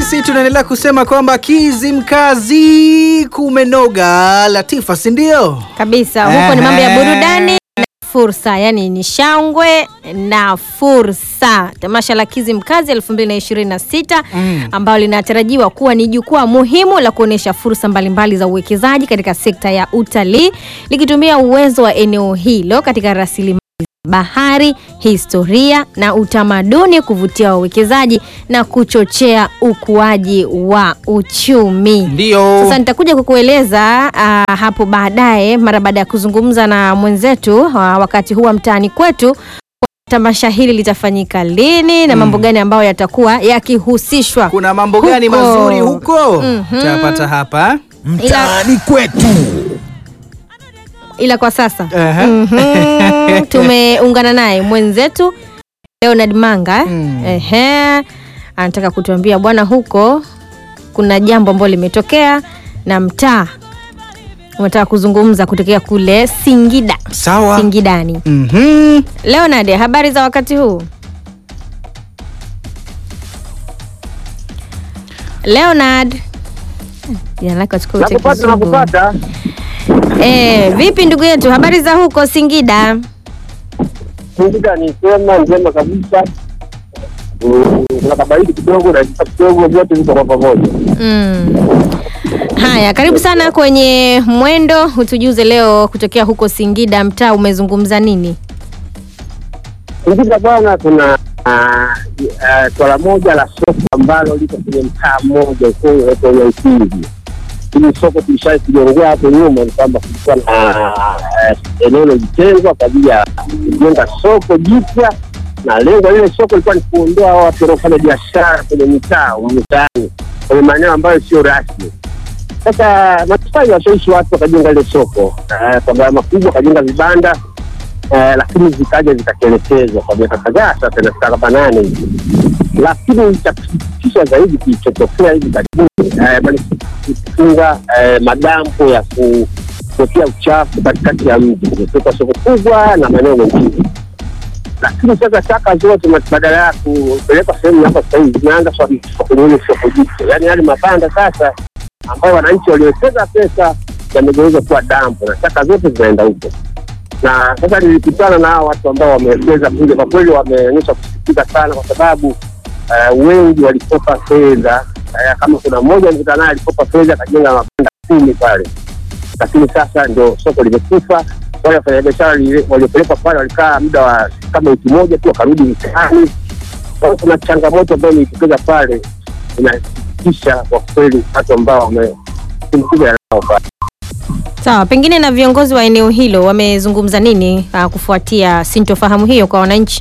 sisi tunaendelea kusema kwamba Kizimkazi kumenoga, Latifa, si ndio? Kabisa, huko ni mambo ya burudani na fursa, yani ni shangwe na fursa. Tamasha la Kizimkazi 2026 ambalo linatarajiwa kuwa ni jukwaa muhimu la kuonesha fursa mbalimbali za uwekezaji katika sekta ya utalii, likitumia uwezo wa eneo hilo katika rasilimali bahari, historia na utamaduni kuvutia wawekezaji na kuchochea ukuaji wa uchumi. Ndio. Sasa nitakuja kukueleza hapo baadaye, mara baada ya kuzungumza na mwenzetu wakati huwa mtaani kwetu, tamasha hili litafanyika lini na mambo gani ambayo yatakuwa yakihusishwa. Kuna mambo gani mazuri huko? Tutapata hapa mtaani kwetu. Ila kwa sasa tumeungana naye mwenzetu Leonard Manga. Anataka kutuambia bwana, huko kuna jambo ambalo limetokea na mtaa unataka kuzungumza kutokea kule Singida. Sawa. Singidani. Leonard, habari za wakati huu? Leonard. Nakupata. Vipi ndugu yetu, habari za huko Singida? Singida ni njema kabisa. Kuna kabaridi kidogo na kidogo, vyote viko kwa pamoja. Haya, karibu sana kwenye Mwendo. Utujuze leo kutokea huko Singida, mtaa umezungumza nini? Singida bwana, kuna swala moja la soko ambalo liko kwenye mtaa mmoja kwenye Ukingi. Hili soko tulishawahi kuongea hapo nyuma, ni kwamba kulikuwa na eneo lilitengwa kwa ajili ya kujenga soko jipya, na lengo lile soko lilikuwa ni kuondoa watu wanaofanya biashara kwenye mitaani, kwenye maeneo ambayo sio rasmi. Sasa matufai washawishi watu wakajenga ile soko kwa gharama kubwa, wakajenga vibanda, lakini zikaja zikatelekezwa kwa miaka kadhaa sasa, na kama 8 hivi. Lakini cha kusikitisha zaidi kilichotokea hivi karibuni, kufunga madampo ya kuwekea uchafu katikati ya mji, kwa soko kubwa na maeneo mengine. Lakini sasa taka zote badala ya kupelekwa sehemu hapa sasa hivi zinaanza kwenye ile soko jipya. Yaani yale mabanda sasa ambayo wananchi waliwekeza pesa yamegeuzwa kuwa dampo na taka zote zinaenda huko. Na sasa nilikutana na watu ambao wamewekeza kule, kwa kweli wameonyesha kusikitika sana, kwa sababu wengi walikopa fedha. Kama kuna mmoja nilikutana naye alikopa fedha akajenga mabanda 10 pale. Lakini sasa ndio soko limekufa. Wale wafanyabiashara waliopelekwa pale walikaa muda wa kama wiki moja tu wakarudi mtaani. Kuna changamoto ambayo imetokeza pale, inasikitisha kwa kweli, watu ambao wamekuja nao pale. Sawa, pengine na viongozi wa eneo hilo wamezungumza nini kufuatia sintofahamu hiyo kwa wananchi?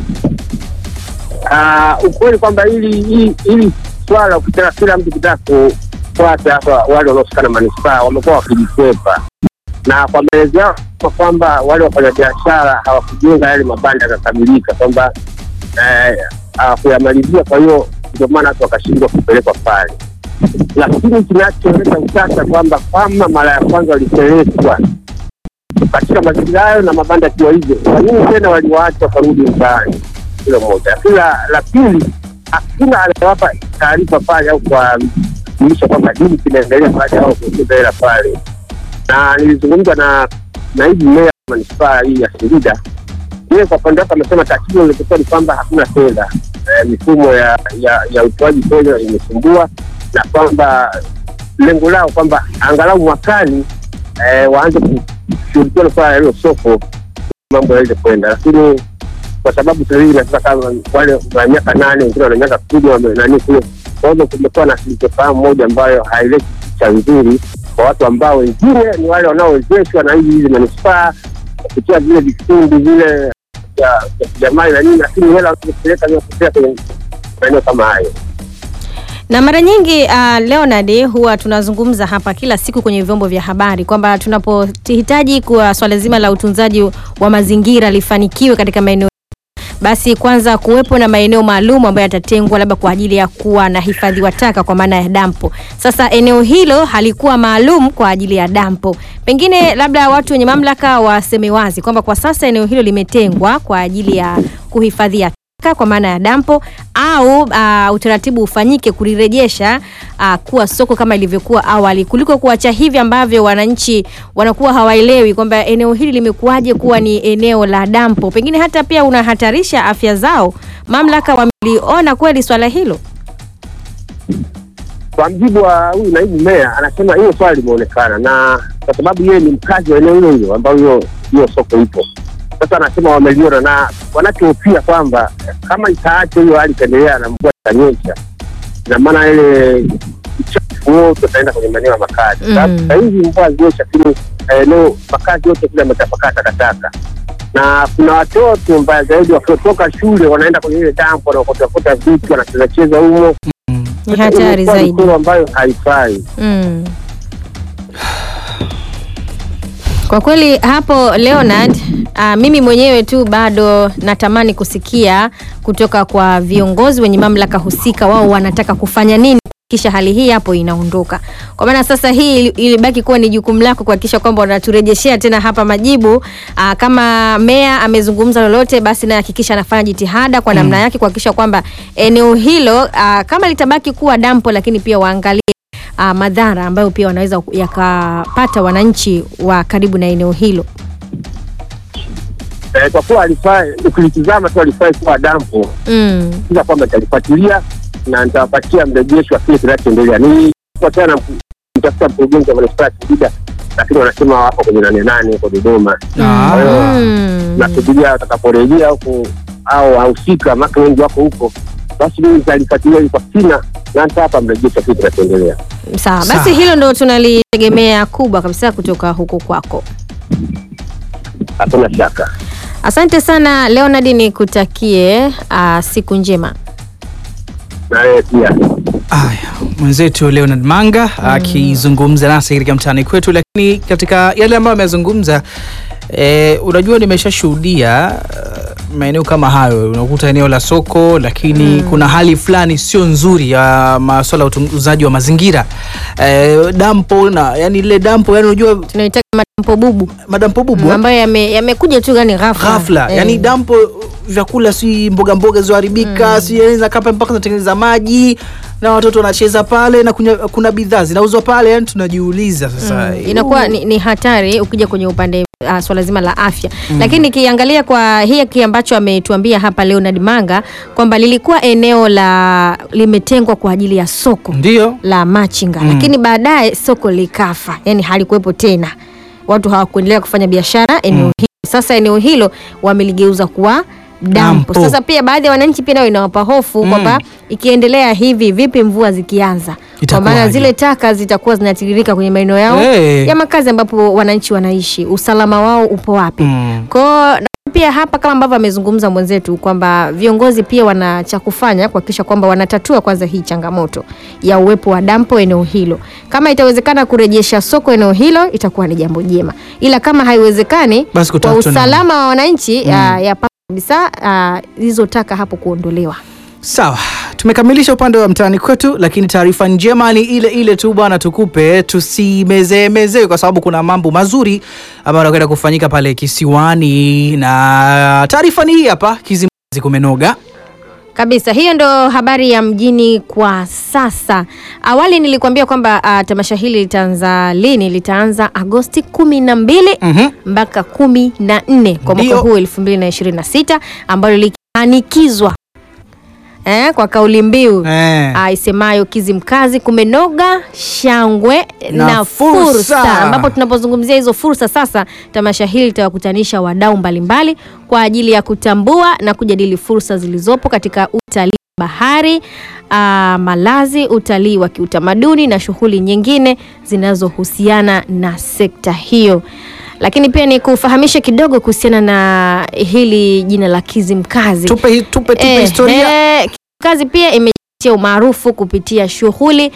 Ukweli kwamba hili swala ukitaka kila mtu kitaka kufuata hapa, wale wanaosikana manispaa wamekuwa wakijikwepa, na kwa maelezo yao kwamba wale wafanyabiashara hawakujenga yale mabanda yakamilika, kwamba hawakuyamalizia, kwa hiyo ndio maana watu wakashindwa kupelekwa pale. Lakini kinacholeta utata kwamba kama mara ya kwanza walipelekwa katika mazingira hayo na mabanda kiwa hivyo, kwa nini tena waliwaacha warudi mtaani? Hilo moja. La pili, hakuna anawapa taarifa pale au kujulisha kwamba nini kinaendelea pale au kuongeza hela pale. Na nilizungumza na naibu meya wa manispaa hii ya Singida. Yeye kwa upande wake amesema tatizo lilikuwa ni kwamba hakuna fedha. Mifumo ya utoaji fedha imesumbua, na kwamba lengo lao kwamba angalau mwakani waanze kushughulikia swala hilo soko, mambo yaweze kwenda. Lakini kwa sababu sasa hivi nataka kama wale wa miaka 8 wengine wana miaka 10 nani kule, kwa hiyo kumekuwa na sintofahamu moja ambayo haileti picha nzuri kwa watu ambao wengine ni wale wanaowezeshwa na hizi manispaa kupitia vile vikundi vile ya jamii na nini, lakini hela wanapeleka ni kupitia kwenye maeneo kama hayo. Na mara nyingi Leonard, huwa tunazungumza hapa kila siku kwenye vyombo vya habari kwamba tunapohitaji kwa swala zima la utunzaji wa mazingira lifanikiwe katika maeneo, basi kwanza kuwepo na maeneo maalum ambayo yatatengwa labda kwa ajili ya kuwa na hifadhi wa taka kwa maana ya dampo. Sasa eneo hilo halikuwa maalum kwa ajili ya dampo. Pengine labda watu wenye mamlaka waseme wazi kwamba kwa sasa eneo hilo limetengwa kwa ajili ya kuhifadhia kwa maana ya dampo au utaratibu ufanyike kulirejesha kuwa soko kama ilivyokuwa awali, kuliko kuacha hivi ambavyo wananchi wanakuwa hawaelewi kwamba eneo hili limekuwaje kuwa ni eneo la dampo. Pengine hata pia unahatarisha afya zao. Mamlaka wameliona kweli swala hilo? Kwa mjibu wa huyu naibu meya, anasema hiyo swali limeonekana, na kwa sababu yeye ni mkazi wa eneo hilo ambao hiyo soko ipo. Sasa anasema wameliona, na wanachofia kwamba kama itaacha hiyo hali kaendelea na mvua itanyesha, na maana ile uchafu wote utaenda kwenye maeneo ya makazi. Sasa hivi mvua zinyesha, lakini eneo makazi yote kule yametapakaa takataka, na kuna watoto mbaya zaidi wakitoka shule wanaenda kwenye ile dampo na wakota vitu wanacheza humo. Ni hatari zaidi ambayo haifai. Kwa kweli hapo Leonard, mimi mwenyewe tu bado natamani kusikia kutoka kwa viongozi wenye mamlaka husika, wao wanataka kufanya nini kisha hali hii hapo inaondoka. Kwa maana sasa hii ilibaki kuwa ni jukumu lako kuhakikisha kwamba wanaturejeshea tena hapa majibu. Kama meya amezungumza lolote, basi na hakikisha anafanya jitihada kwa namna yake kuhakikisha kwamba eneo hilo kama litabaki kuwa dampo, lakini pia waangalie madhara ambayo pia wanaweza yakapata wananchi wa karibu na eneo hilo. Kwa kuwa alifai, ukilitizama tu alifai kuwa dampo. Kila kwamba nitalifuatilia na nitawapatia mrejesho wa kile kinachoendelea. Ni kwa tena mtafuta mkurugenzi wa manispaa ya Singida, lakini wanasema wapo kwenye 8 huko Dodoma. Kwa hiyo nasubiria watakaporejea huko au husika, maka wengi wako huko, basi mimi nitalifuatilia kwa kina na nitawapa mrejesho kile kinachoendelea. Sawa, basi hilo ndio tunalitegemea kubwa kabisa kutoka huko kwako. Hakuna shaka. Asante sana Leonard, nikutakie siku njema. Aya, mwenzetu Leonard Manga akizungumza nasi katika mtaani kwetu. Lakini katika yale ambayo amezungumza, unajua nimeshashuhudia maeneo kama hayo, unakuta eneo la soko lakini kuna hali fulani sio nzuri ya masuala ya utunzaji wa mazingira. Dampo na yani ile dampo, yani unajua tunaitaka madampo bubu ambayo yamekuja tu gani ghafla. Yani dampo vyakula si mboga ziharibika, si yanaweza kapa mpaka zinatengeneza maji na watoto wanacheza pale, na kuna bidhaa zinauzwa pale. Yani tunajiuliza sasa inakuwa ni hatari ukija kwenye upande swala zima la afya. Lakini nikiangalia kwa hiki ambacho ametuambia hapa Leonard Manga kwamba lilikuwa eneo limetengwa kwa ajili ya soko. Ndiyo. La machinga. Lakini baadaye soko likafa, yani halikuwepo tena, watu hawakuendelea kufanya biashara eneo hilo. Sasa eneo hilo wameligeuza kuwa dampo. Sasa pia baadhi ya wananchi pia nao inawapa hofu kwamba ikiendelea hivi vipi mvua zikianza, kwa maana zile taka zitakuwa zinatiririka kwenye maeneo yao ya makazi ambapo wananchi wanaishi, usalama wao upo wapi? Kwa pia hapa kama ambavyo amezungumza mwenzetu kwamba viongozi pia wana cha kufanya kuhakikisha kwamba wanatatua kwanza hii changamoto ya uwepo wa dampo eneo hilo. Kama itawezekana kurejesha soko eneo hilo itakuwa ni jambo jema, ila kama haiwezekani kwa usalama wa wananchi ya kabisa hizo taka hapo kuondolewa. Sawa, tumekamilisha upande wa mtaani kwetu, lakini taarifa njema ni ile tu bwana, tukupe tusimeze kwa sababu kuna mambo mazuri ambayo yanakwenda kufanyika pale kisiwani, na taarifa ni hii hapa, Kizimkazi kumenoga kabisa. Hiyo ndo habari ya mjini kwa sasa. Awali nilikwambia kwamba tamasha hili litaanza lini? Litaanza Agosti 12 mpaka 14 kwa mwaka huu 2026, ambalo likianikizwa kwa kauli mbiu isemayo Kizimkazi kumenoga, shangwe na fursa. Ambapo tunapozungumzia hizo fursa sasa, tamasha hili litawakutanisha wadau mbalimbali kwa ajili ya kutambua na kujadili fursa zilizopo katika utalii bahari, malazi, utalii wa kiutamaduni na shughuli nyingine zinazohusiana na sekta hiyo. Lakini pia ni kufahamisha kidogo kuhusiana na hili jina la Kizimkazi. Tupe historia. Kizimkazi pia imejipatia umaarufu kupitia shughuli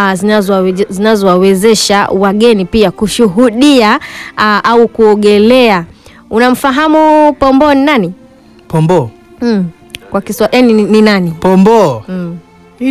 zinazowawezesha wageni pia kushuhudia au kuogelea. Unamfahamu Pombo ni nani? Pombo? Kwa Kiswahili ni nani? Pombo? Ni nani?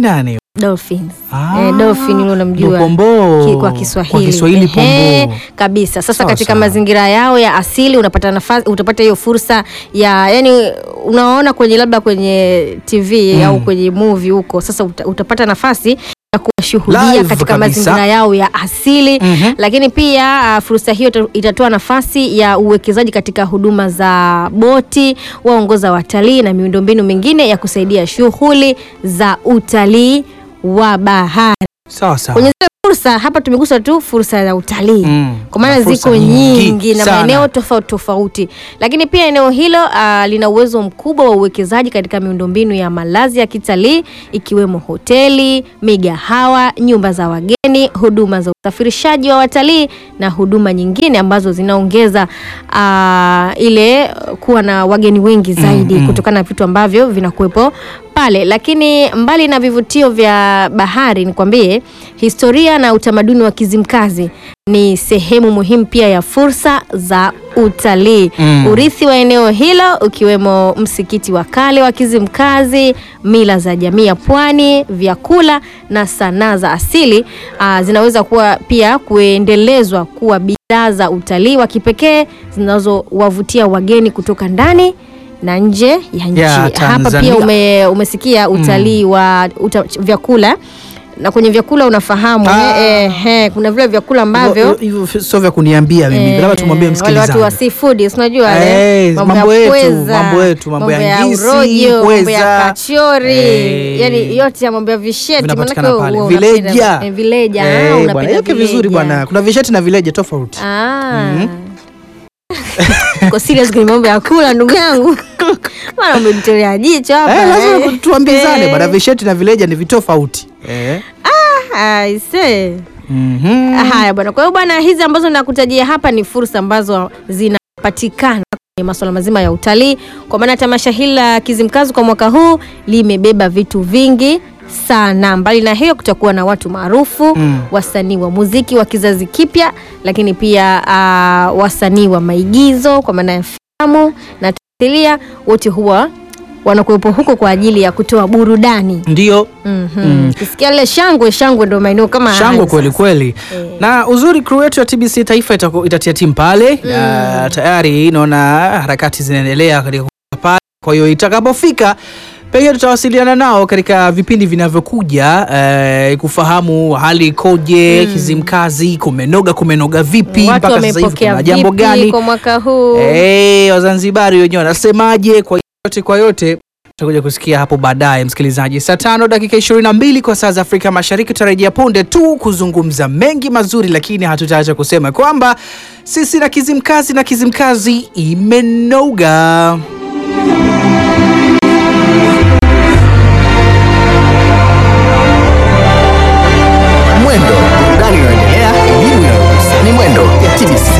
Dolphins. Dolphin yule unamjua. Pombo. Kwa Kiswahili. Kwa Kiswahili pombo. Kabisa. Sasa Sawa, katika sawa. mazingira yao ya asili utapata hiyo fursa ya, yani unaona kwenye labda kwenye TV au kwenye movie huko. Sasa utapata nafasi ya kuwashuhudia Live katika kabisa. mazingira yao ya asili. Lakini pia fursa hiyo itatoa nafasi ya uwekezaji katika huduma za boti, waongoza watalii na miundombinu mingine ya kusaidia shughuli za utalii wa bahari. Sawa sawa. Kwenye zile fursa hapa tumegusa tu fursa za utalii. Kwa maana Na fursa ziko nyingi na sana. maeneo tofauti tofauti. Lakini pia eneo hilo lina uwezo mkubwa wa uwekezaji katika miundombinu ya malazi ya kitalii, ikiwemo hoteli, migahawa, nyumba za wageni, huduma za usafirishaji wa watalii na huduma nyingine ambazo zinaongeza ile kuwa na wageni wengi zaidi kutokana na vitu ambavyo vinakuwepo pale. Lakini mbali na vivutio vya bahari, nikwambie historia na utamaduni wa Kizimkazi ni sehemu muhimu pia ya fursa za utalii. Urithi wa eneo hilo ukiwemo msikiti wa kale wa Kizimkazi, mila za jamii ya pwani, vyakula na sanaa za asili zinaweza kuwa pia kuendelezwa kuwa bidhaa za utalii wa kipekee zinazowavutia wageni kutoka ndani na nje ya nchi. Hapa pia umesikia utalii wa vyakula. Na kwenye vyakula unafahamu kuna vile vyakula ambavyo hivyo sio vya kuniambia mimi. Labda tumwambie msikilizaji. Wale watu wa seafood, unajua mambo yetu, mambo ya ngisi, mambo ya kachori, yani yote ya mambo ya visheti, maana vileja. Unapenda yote vizuri bwana. Kuna visheti na vileja tofauti. Kwa serious kwenye mambo ya kula ndugu yangu. Bwana umenitolea jicho hapa. Lazima tuambizane bwana, visheti na vileja ni vitofauti. I say. Haya bwana. Kwa hiyo bwana, hizi ambazo nakutajia hapa ni fursa ambazo zinapatikana kwenye masuala mazima ya utalii. Kwa maana tamasha hili la Kizimkazi kwa mwaka huu limebeba vitu vingi sana. Mbali na hiyo kutakuwa na watu maarufu, wasanii wa muziki wa kizazi kipya, lakini pia wasanii wa maigizo kwa maana ya filamu na tamthilia, wote huwa wanakuwepo huko kwa ajili ya kutoa burudani. Ndio. Kisikia ile shangwe ndio maeneo kama shangwe kweli kweli. Na uzuri crew yetu ya TBC Taifa itatia timu pale. Tayari naona harakati zinaendelea katika pale. Kwa hiyo itakapofika pengine tutawasiliana nao katika vipindi vinavyokuja kufahamu hali ikoje, Kizimkazi kumenoga vipi, watu mpaka sasa hivi kuna jambo gani kwa mwaka huu. Wazanzibari wenyewe wanasemaje. Kwa yote tutakuja kusikia hapo baadaye, msikilizaji. Saa 5 dakika 22 kwa saa za Afrika Mashariki. Tutarejea punde tu kuzungumza mengi mazuri, lakini hatutaacha kusema kwamba sisi na Kizimkazi imenoga.